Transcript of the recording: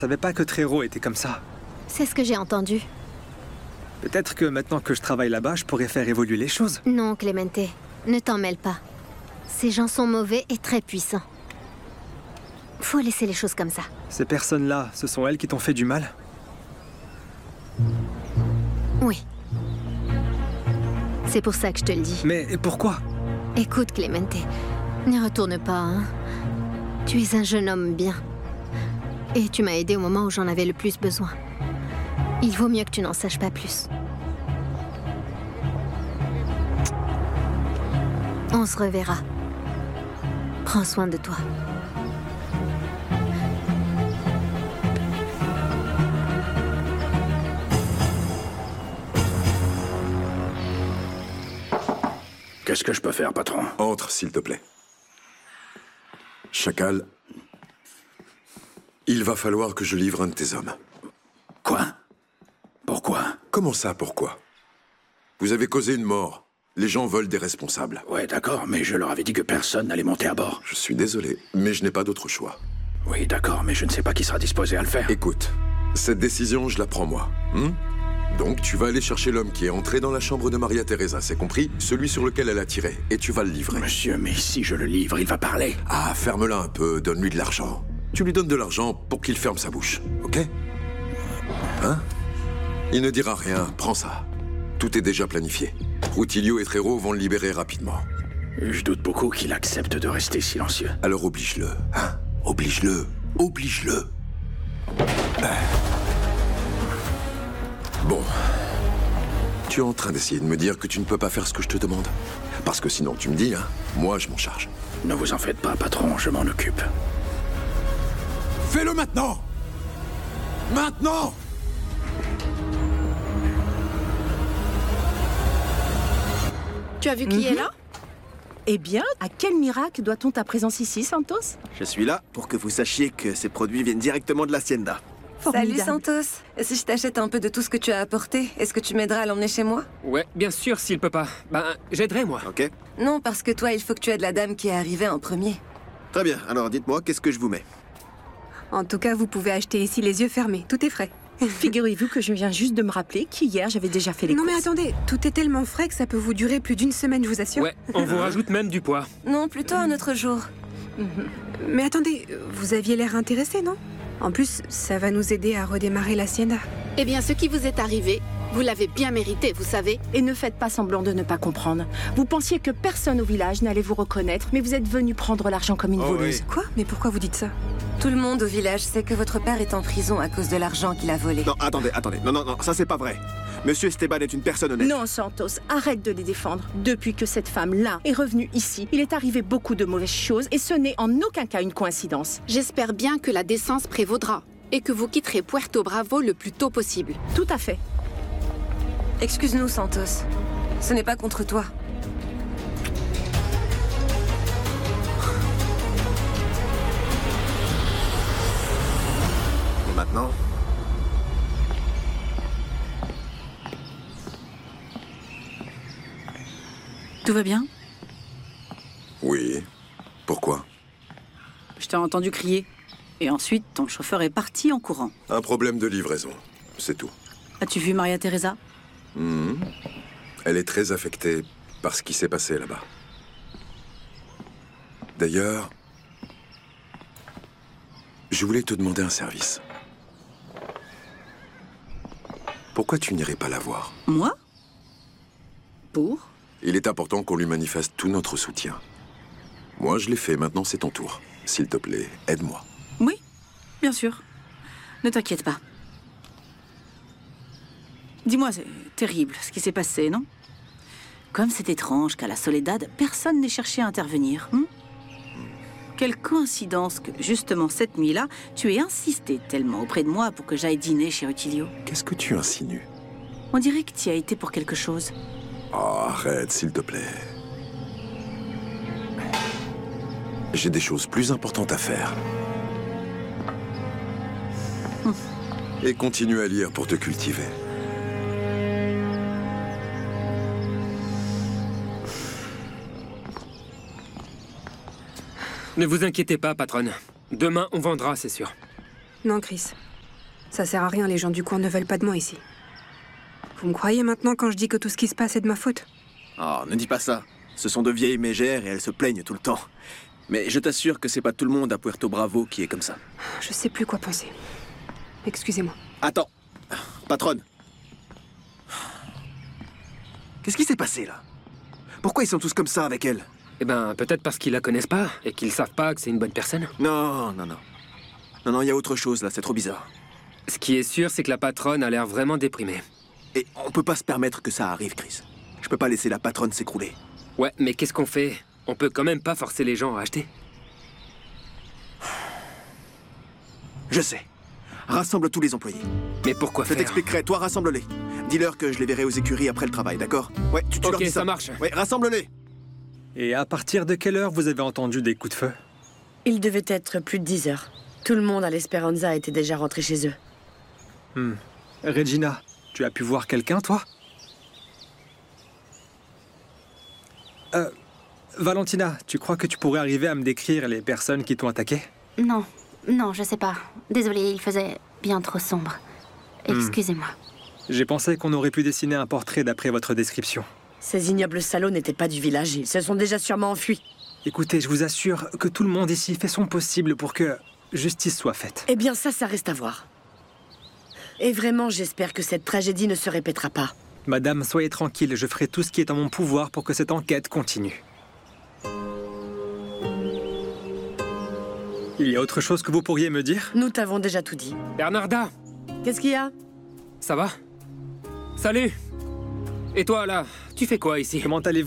Je savais pas que Trero était comme ça. C'est ce que j'ai entendu. Peut-être que maintenant que je travaille là-bas, je pourrais faire évoluer les choses. Non, Clemente, ne t'en mêle pas. Ces gens sont mauvais et très puissants. Faut laisser les choses comme ça. Ces personnes-là, ce sont elles qui t'ont fait du mal? Oui. C'est pour ça que je te le dis. Mais pourquoi? Écoute, Clemente, ne retourne pas, hein. Tu es un jeune homme bien. Et tu m'as aidé au moment où j'en avais le plus besoin. Il vaut mieux que tu n'en saches pas plus. On se reverra. Prends soin de toi. Qu'est-ce que je peux faire, patron? Entre, s'il te plaît. Chacal, il va falloir que je livre un de tes hommes. Quoi? Pourquoi? Comment ça, pourquoi? Vous avez causé une mort. Les gens veulent des responsables. Ouais, d'accord, mais je leur avais dit que personne n'allait monter à bord. Je suis désolé, mais je n'ai pas d'autre choix. Oui, d'accord, mais je ne sais pas qui sera disposé à le faire. Écoute, cette décision, je la prends moi. Donc, tu vas aller chercher l'homme qui est entré dans la chambre de Maria Teresa, c'est compris? Celui sur lequel elle a tiré, et tu vas le livrer. Monsieur, mais si je le livre, il va parler. Ah, ferme-la un peu, donne-lui de l'argent. Tu lui donnes de l'argent pour qu'il ferme sa bouche, ok? Hein? Il ne dira rien, prends ça. Tout est déjà planifié. Rutilio et Trero vont le libérer rapidement. Je doute beaucoup qu'il accepte de rester silencieux. Alors oblige-le, hein? Oblige-le, oblige-le. Bon. Tu es en train d'essayer de me dire que tu ne peux pas faire ce que je te demande? Parce que sinon, tu me dis, hein? Moi, je m'en charge. Ne vous en faites pas, patron, je m'en occupe. Fais-le maintenant! Maintenant! Tu as vu qui est là? Eh bien, à quel miracle doit-on ta présence ici, Santos? Je suis là pour que vous sachiez que ces produits viennent directement de l'Hacienda. Formidable. Salut Santos. Si je t'achète un peu de tout ce que tu as apporté, est-ce que tu m'aideras à l'emmener chez moi? Ouais, bien sûr, s'il peut pas. Ben, j'aiderai, moi. Ok? Non, parce que toi, il faut que tu aides la dame qui est arrivée en premier. Très bien, alors dites-moi, qu'est-ce que je vous mets? En tout cas, vous pouvez acheter ici les yeux fermés. Tout est frais. Figurez-vous que je viens juste de me rappeler qu'hier, j'avais déjà fait les Non courses. mais attendez, tout est tellement frais que ça peut vous durer plus d'une semaine, je vous assure. Ouais, on vous rajoute même du poids. Non, plutôt un autre jour. Mais attendez, vous aviez l'air intéressé, non? En plus, ça va nous aider à redémarrer l'Hacienda. Eh bien, ce qui vous est arrivé, vous l'avez bien mérité, vous savez. Et ne faites pas semblant de ne pas comprendre. Vous pensiez que personne au village n'allait vous reconnaître, mais vous êtes venu prendre l'argent comme une voleuse. Quoi? Mais pourquoi vous dites ça? Tout le monde au village sait que votre père est en prison à cause de l'argent qu'il a volé. Non, attendez. Non, ça c'est pas vrai. Monsieur Esteban est une personne honnête. Non, Santos, arrête de les défendre. Depuis que cette femme-là est revenue ici, il est arrivé beaucoup de mauvaises choses et ce n'est en aucun cas une coïncidence. J'espère bien que la décence prévaudra et que vous quitterez Puerto Bravo le plus tôt possible. Tout à fait. Excuse-nous, Santos. Ce n'est pas contre toi. Et maintenant? Tout va bien? Oui. Pourquoi? Je t'ai entendu crier. Et ensuite, ton chauffeur est parti en courant. Un problème de livraison, c'est tout. As-tu vu Maria Teresa? Elle est très affectée par ce qui s'est passé là-bas. D'ailleurs, je voulais te demander un service. Pourquoi tu n'irais pas la voir? Moi? Pour? Il est important qu'on lui manifeste tout notre soutien. Moi, je l'ai fait, maintenant c'est ton tour. S'il te plaît, aide-moi. Oui, bien sûr. Ne t'inquiète pas. Dis-moi, c'est terrible ce qui s'est passé, non? Comme c'est étrange qu'à la Soledad, personne n'ait cherché à intervenir. Quelle coïncidence que, justement, cette nuit-là, tu aies insisté tellement auprès de moi pour que j'aille dîner chez Rutilio. Qu'est-ce que tu insinues? On dirait que tu y as été pour quelque chose. Oh, arrête, s'il te plaît. J'ai des choses plus importantes à faire. Et continue à lire pour te cultiver. Ne vous inquiétez pas, patronne. Demain, on vendra, c'est sûr. Non, Chris. Ça sert à rien, les gens du coin ne veulent pas de moi ici. Vous me croyez maintenant quand je dis que tout ce qui se passe est de ma faute? Oh, ne dis pas ça. Ce sont de vieilles mégères et elles se plaignent tout le temps. Mais je t'assure que c'est pas tout le monde à Puerto Bravo qui est comme ça. Je sais plus quoi penser. Excusez-moi. Attends. Patronne. Qu'est-ce qui s'est passé, là? Pourquoi ils sont tous comme ça avec elle? Eh ben, peut-être parce qu'ils la connaissent pas et qu'ils savent pas que c'est une bonne personne. Non, il y a autre chose, là. C'est trop bizarre. Ce qui est sûr, c'est que la patronne a l'air vraiment déprimée. Et on peut pas se permettre que ça arrive, Chris. Je peux pas laisser la patronne s'écrouler. Ouais, mais qu'est-ce qu'on fait? On peut quand même pas forcer les gens à acheter. Je sais. Rassemble tous les employés. Mais pourquoi faire? Je t'expliquerai. Toi, rassemble-les. Dis-leur que je les verrai aux écuries après le travail, d'accord? Ouais, tu leur dis ça. Ok, ça marche. Ouais, rassemble-les. Et à partir de quelle heure vous avez entendu des coups de feu? Il devait être plus de 10 heures. Tout le monde à l'Esperanza était déjà rentré chez eux. Regina, tu as pu voir quelqu'un, toi? Valentina, tu crois que tu pourrais arriver à me décrire les personnes qui t'ont attaqué? Non, je sais pas. Désolée, il faisait bien trop sombre. Excusez-moi. J'ai pensé qu'on aurait pu dessiner un portrait d'après votre description. Ces ignobles salauds n'étaient pas du village, ils se sont déjà sûrement enfuis. Écoutez, je vous assure que tout le monde ici fait son possible pour que justice soit faite. Eh bien ça reste à voir. Et vraiment, j'espère que cette tragédie ne se répétera pas. Madame, soyez tranquille, je ferai tout ce qui est en mon pouvoir pour que cette enquête continue. Il y a autre chose que vous pourriez me dire? Nous t'avons déjà tout dit. Bernarda! Qu'est-ce qu'il y a? Ça va? Salut! Et toi, là, tu fais quoi ici? Comment allez-vous?